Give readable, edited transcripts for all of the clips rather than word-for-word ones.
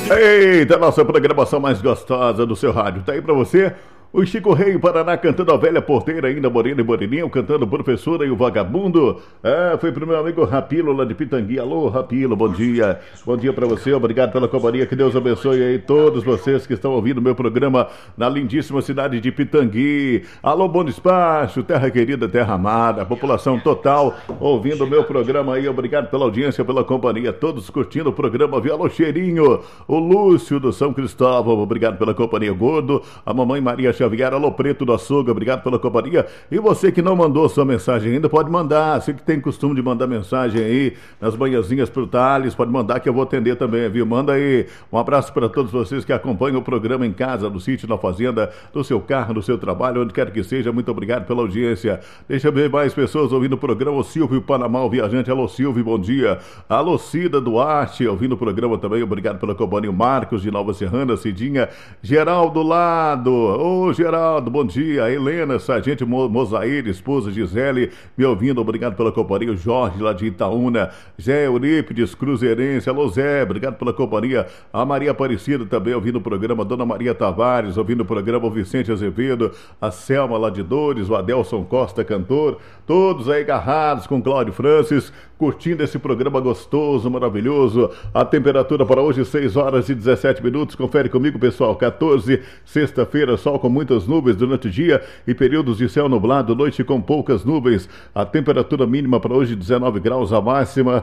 Eita, nossa programação mais gostosa do seu rádio. Tá aí pra você o Chico Rei Paraná cantando a velha porteira, ainda Morena e Moreninho, cantando Professora e o Vagabundo. Foi pro meu amigo Rapilo lá de Pitangui. Alô, Rapilo, bom dia. Bom dia pra você, obrigado pela companhia. Que Deus abençoe aí todos vocês que estão ouvindo o meu programa na lindíssima cidade de Pitangui. Alô, Bom Despacho, terra querida, terra amada, população total ouvindo o meu programa aí. Obrigado pela audiência, pela companhia, todos curtindo o programa. Viu? Alô, Cheirinho, o Lúcio do São Cristóvão, obrigado pela companhia. Gordo, a mamãe Maria Xavier, alô Preto do Açougue, obrigado pela companhia. E você que não mandou sua mensagem ainda, pode mandar. Você que tem costume de mandar mensagem aí nas manhãzinhas pro Thales, pode mandar que eu vou atender também, viu? Manda aí. Um abraço para todos vocês que acompanham o programa em casa, no sítio, na fazenda, no seu carro, no seu trabalho, onde quer que seja. Muito obrigado pela audiência. Deixa eu ver mais pessoas ouvindo o programa. O Silvio Panamá, o viajante. Alô Silvio, bom dia. Alô Cida Duarte, ouvindo o programa também. Obrigado pela companhia. O Marcos de Nova Serrana, Cidinha, Geraldo Lado. Ô Geraldo, bom dia. Helena, Sargento Mozair, esposa Gisele, me ouvindo, obrigado pela companhia. O Jorge, lá de Itaúna. Zé Eurípides, Cruzeirense. Alô Zé, obrigado pela companhia. A Maria Aparecida também ouvindo o programa. Dona Maria Tavares, ouvindo o programa. O Vicente Azevedo, a Selma lá de Dores, o Adelson Costa, cantor. Todos aí agarrados com Cláudio Francis, curtindo esse programa gostoso, maravilhoso. A temperatura para hoje, 6 horas e 17 minutos. Confere comigo, pessoal. 14, sexta-feira, sol com muitas nuvens durante o dia e períodos de céu nublado, noite com poucas nuvens. A temperatura mínima para hoje 19 graus, a máxima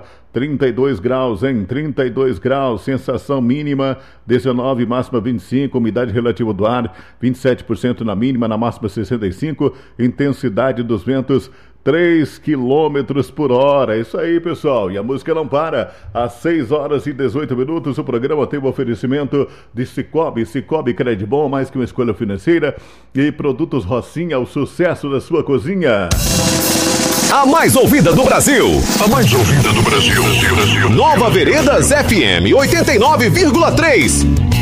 32 graus, hein? 32 graus, sensação mínima 19, máxima 25, umidade relativa do ar 27% na mínima, na máxima 65, intensidade dos ventos 3 quilômetros por hora. Isso aí, pessoal. E a música não para. Às 6 horas e 18 minutos, o programa tem o oferecimento de Cicobi. Cicobi Credibom, mais que uma escolha financeira. E Produtos Rocinha, o sucesso da sua cozinha. A mais ouvida do Brasil. A mais ouvida do Brasil. Nova Veredas FM 89,3.